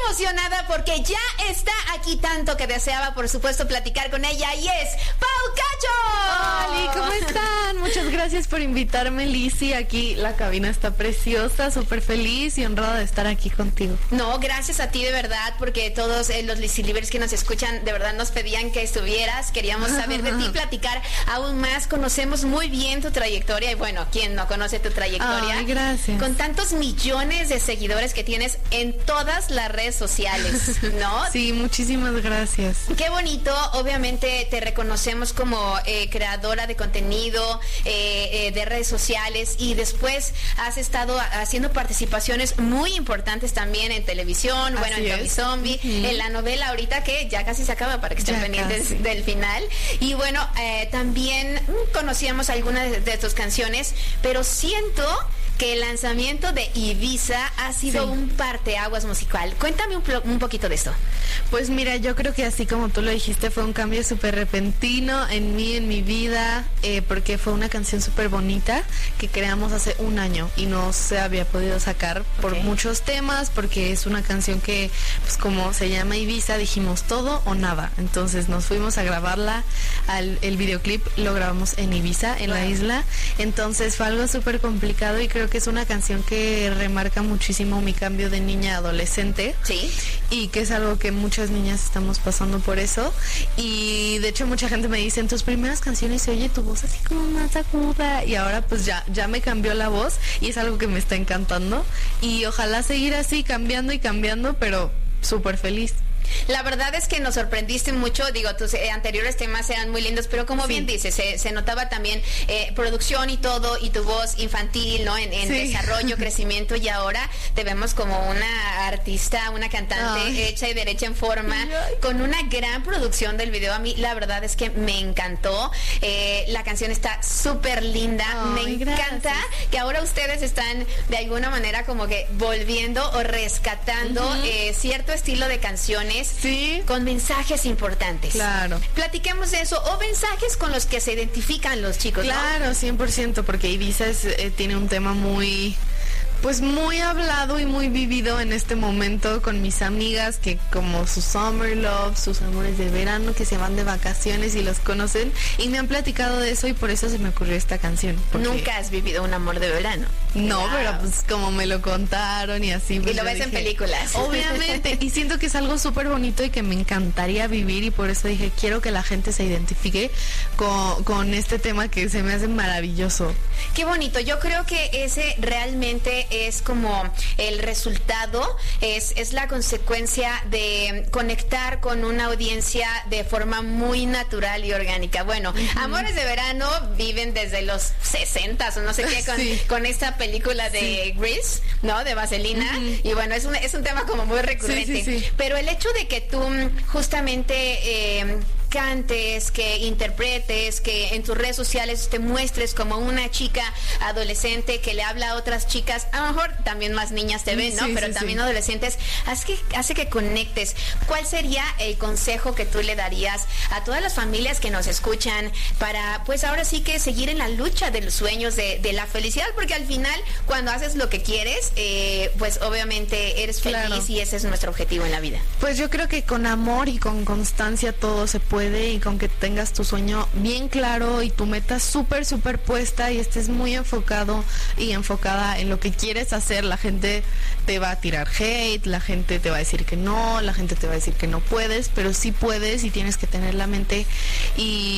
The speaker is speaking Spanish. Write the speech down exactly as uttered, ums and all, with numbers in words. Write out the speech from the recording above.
emocionada porque ya está aquí, tanto que deseaba, por supuesto, platicar con ella, y es Pau Cacho. Hola, ¿cómo están? Muchas gracias por invitarme, Lizzy. Aquí la cabina está preciosa, súper feliz y honrada de estar aquí contigo. No, gracias a ti de verdad, porque todos eh, los Lizzy Livers que nos escuchan de verdad nos pedían que estuvieras. Queríamos saber de ti, platicar aún más. Conocemos muy bien tu trayectoria y bueno, ¿quién no conoce tu trayectoria? Ay, gracias. Con tantos millones de seguidores que tienes en todas las redes sociales, ¿no? Sí, muchísimas gracias. Qué bonito. Obviamente te reconocemos como eh, creadora de contenido, eh, eh, de redes sociales, y después has estado haciendo participaciones muy importantes también en televisión, Así bueno, en Zombie es. Zombie, Uh-huh. en la novela ahorita que ya casi se acaba para que estén Ya pendientes casi. del final. Y bueno, eh, también mm, conocíamos algunas de, de tus canciones, pero siento que el lanzamiento de Ibiza ha sido Sí. un parteaguas musical. Cuéntame un, plo- un poquito de esto. Pues mira, yo creo que así como tú lo dijiste, fue un cambio súper repentino en mí, en mi vida, eh, porque fue una canción súper bonita que creamos hace un año y no se había podido sacar por Ok. muchos temas, porque es una canción que, pues como se llama Ibiza, dijimos todo o nada. Entonces nos fuimos a grabarla, al, el videoclip lo grabamos en Ibiza, en la Wow. isla. Entonces fue algo súper complicado y creo que es una canción que remarca muchísimo mi cambio de niña a adolescente. Sí. Y que es algo que muchas niñas estamos pasando por eso. Y de hecho mucha gente me dice, en tus primeras canciones se oye tu voz así como más aguda. Y ahora pues ya, ya me cambió la voz y es algo que me está encantando. Y ojalá seguir así cambiando y cambiando, pero súper feliz. La verdad es que nos sorprendiste mucho. Digo, tus eh, anteriores temas eran muy lindos, pero como Sí. bien dices, se, se notaba también eh, producción y todo, y tu voz infantil, ¿no? En, en Sí. desarrollo, crecimiento, y ahora te vemos como una artista, una cantante Ay. hecha y derecha en forma, Ay. con una gran producción del video. A mí la verdad es que me encantó. Eh, la canción está súper linda. Ay, Me encanta gracias. que ahora ustedes están de alguna manera como que volviendo o rescatando Ujú. eh, cierto estilo de canciones Sí. con mensajes importantes. Claro. Platiquemos de eso, o mensajes con los que se identifican los chicos, ¿no? Claro, cien por ciento, porque Ibiza es, eh, tiene un tema muy, pues muy hablado y muy vivido en este momento con mis amigas, que como sus summer love, sus amores de verano, que se van de vacaciones y los conocen, y me han platicado de eso y por eso se me ocurrió esta canción. porque- Nunca has vivido un amor de verano. No, Wow. pero pues como me lo contaron y así. Pues Y lo yo ves en dije, películas. Obviamente, y siento que es algo súper bonito y que me encantaría vivir, y por eso dije, quiero que la gente se identifique con, con este tema que se me hace maravilloso. Qué bonito. Yo creo que ese realmente es como el resultado, es, es la consecuencia de conectar con una audiencia de forma muy natural y orgánica. Bueno, Amores de Verano viven desde los sesentas o no sé qué, con, Sí. con esta película de Grease, ¿no? De Vaselina. Ujú. Y bueno, es un, es un tema como muy recurrente. Sí, sí, sí. Pero el hecho de que tú mm, justamente eh, cantes, que interpretes, que en tus redes sociales te muestres como una chica adolescente que le habla a otras chicas, a lo mejor también más niñas te ven, ¿no? Sí, Pero sí, también sí. adolescentes, hace que, hace que conectes. ¿Cuál sería el consejo que tú le darías a todas las familias que nos escuchan para, pues ahora sí que seguir en la lucha de los sueños, de, de la felicidad? Porque al final, cuando haces lo que quieres, eh, pues obviamente eres feliz, Claro. y ese es nuestro objetivo en la vida. Pues yo creo que con amor y con constancia todo se puede, y con que tengas tu sueño bien claro y tu meta súper, súper puesta y estés muy enfocado y enfocada en lo que quieres hacer. La gente te va a tirar hate, la gente te va a decir que no, la gente te va a decir que no puedes, pero sí puedes, y tienes que tener la mente y